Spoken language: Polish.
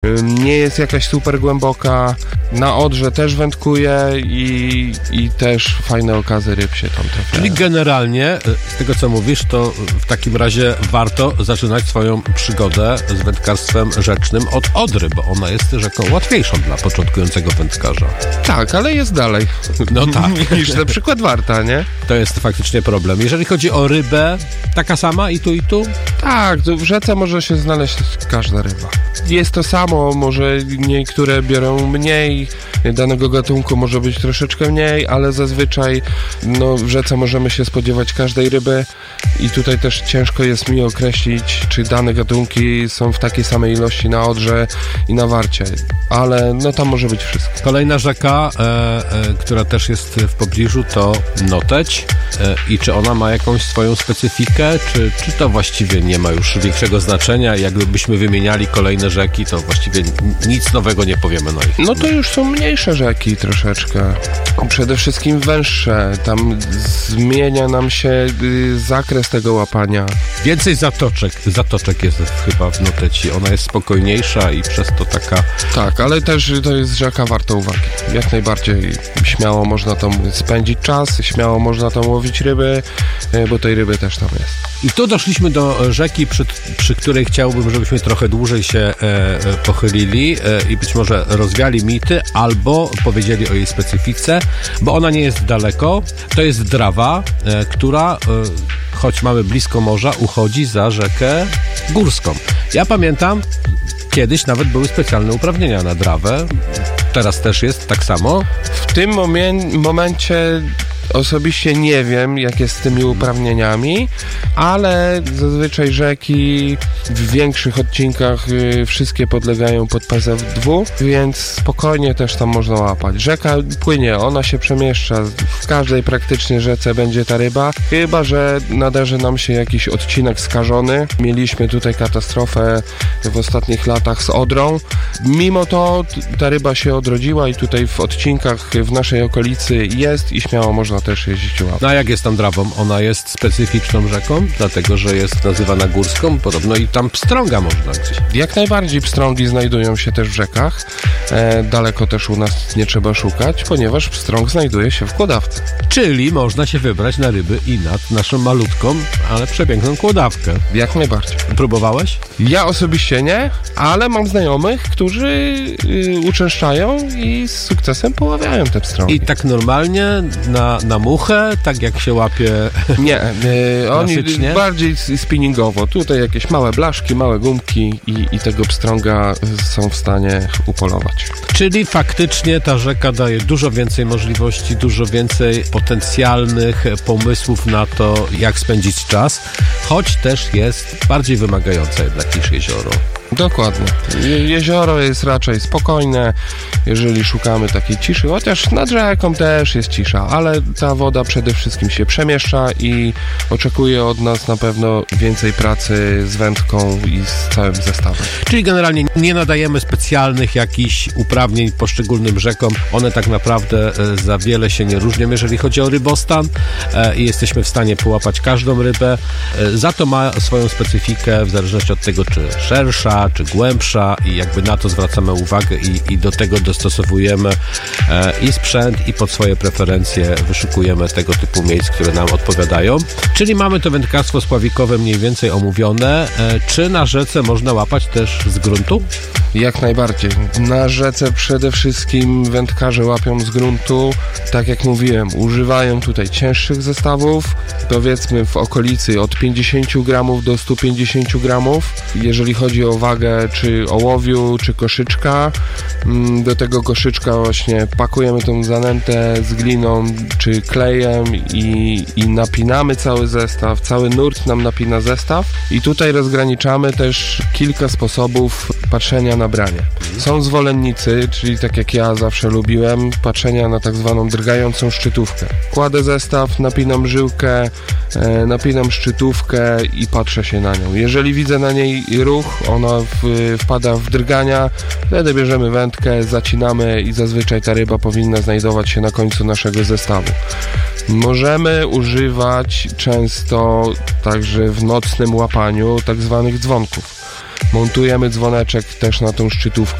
Nie jest jakaś super głęboka. Na Odrze też wędkuje i też fajne okazy ryb się tam trafiają. Czyli generalnie, z tego co mówisz, to w takim razie warto zaczynać swoją przygodę z wędkarstwem rzecznym od Odry, bo ona jest rzeką łatwiejszą dla początkującego wędkarza. Tak, ale jest dalej. No tak. Niż na przykład Warta, nie? To jest faktycznie problem. Jeżeli chodzi o rybę, taka sama i tu, i tu? Tak, to w rzece może się znaleźć każda ryba. Jest to samo, może niektóre biorą mniej, danego gatunku może być troszeczkę mniej, ale zazwyczaj w rzece możemy się spodziewać każdej ryby i tutaj też ciężko jest mi określić, czy dane gatunki są w takiej samej ilości na Odrze i na Warcie, ale tam może być wszystko. Kolejna rzeka, która też jest w pobliżu, to Noteć. I czy ona ma jakąś swoją specyfikę, czy to właściwie nie ma już większego znaczenia? Jakbyśmy wymieniali kolejne rzeki, to właściwie nic nowego nie powiemy. To już są mniejsze rzeki troszeczkę. Przede wszystkim węższe. Tam zmienia nam się zakres tego łapania. Więcej zatoczek jest chyba w Noteci. Ona jest spokojniejsza i przez to taka... Tak, ale też to jest rzeka warta uwagi. Jak najbardziej śmiało można tam spędzić czas, śmiało można tam łowić ryby, bo tej ryby też tam jest. I tu doszliśmy do rzeki, przy której chciałbym, żebyśmy trochę dłużej się pochylili i być może rozwiali mity, albo powiedzieli o jej specyfice, bo ona nie jest daleko. To jest Drawa, która, choć mamy blisko morza, uchodzi za rzekę górską. Ja pamiętam, kiedyś nawet były specjalne uprawnienia na Drawę. Teraz też jest tak samo. W tym momencie osobiście nie wiem, jak jest z tymi uprawnieniami, ale zazwyczaj rzeki w większych odcinkach wszystkie podlegają pod PZW, więc spokojnie też tam można łapać. Rzeka płynie, ona się przemieszcza, w każdej praktycznie rzece będzie ta ryba, chyba że nadarzy nam się jakiś odcinek skażony. Mieliśmy tutaj katastrofę w ostatnich latach z Odrą. Mimo to ta ryba się odrodziła i tutaj w odcinkach w naszej okolicy jest i śmiało można też jeździć łapać. No a jak jest tam Drawą? Ona jest specyficzną rzeką, dlatego że jest nazywana górską, podobno i tam pstrąga można gdzieś. Jak najbardziej pstrągi znajdują się też w rzekach. Daleko też u nas nie trzeba szukać, ponieważ pstrąg znajduje się w kłodawce. Czyli można się wybrać na ryby i nad naszą malutką, ale przepiękną kłodawkę. Jak najbardziej. Próbowałeś? Ja osobiście nie, ale mam znajomych, którzy uczęszczają i z sukcesem poławiają te pstrągi. I tak normalnie na muchę, tak jak się łapie? Nie, oni klasycznie? Bardziej spinningowo. Tutaj jakieś małe blaszki, małe gumki i tego pstrąga są w stanie upolować. Czyli faktycznie ta rzeka daje dużo więcej możliwości, dużo więcej potencjalnych pomysłów na to, jak spędzić czas, choć też jest bardziej wymagająca jednak niż jezioro. Dokładnie. Jezioro jest raczej spokojne, jeżeli szukamy takiej ciszy, chociaż nad rzeką też jest cisza, ale ta woda przede wszystkim się przemieszcza i oczekuje od nas na pewno więcej pracy z wędką i z całym zestawem. Czyli generalnie nie nadajemy specjalnych jakichś uprawnień poszczególnym rzekom. One tak naprawdę za wiele się nie różnią, jeżeli chodzi o rybostan i jesteśmy w stanie połapać każdą rybę. Za to ma swoją specyfikę w zależności od tego, czy szersza, czy głębsza i jakby na to zwracamy uwagę i do tego dostosowujemy i sprzęt, i pod swoje preferencje wyszukujemy tego typu miejsc, które nam odpowiadają. Czyli mamy to wędkarstwo spławikowe mniej więcej omówione. Czy na rzece można łapać też z gruntu? Jak najbardziej. Na rzece przede wszystkim wędkarze łapią z gruntu. Tak jak mówiłem, używają tutaj cięższych zestawów, powiedzmy w okolicy od 50 gramów do 150 gramów. Jeżeli chodzi o wagę czy ołowiu, czy koszyczka, do tego koszyczka właśnie pakujemy tą zanętę z gliną czy klejem i napinamy cały zestaw, cały nurt nam napina zestaw i tutaj rozgraniczamy też kilka sposobów patrzenia na branie. Są zwolennicy, czyli tak jak ja zawsze lubiłem, patrzenia na tak zwaną drgającą szczytówkę. Kładę zestaw, napinam żyłkę, napinam szczytówkę i patrzę się na nią. Jeżeli widzę na niej ruch, ona wpada w drgania, wtedy bierzemy wędkę, zacinamy i zazwyczaj ta ryba powinna znajdować się na końcu naszego zestawu. Możemy używać często także w nocnym łapaniu tak zwanych dzwonków. Montujemy dzwoneczek też na tą szczytówkę.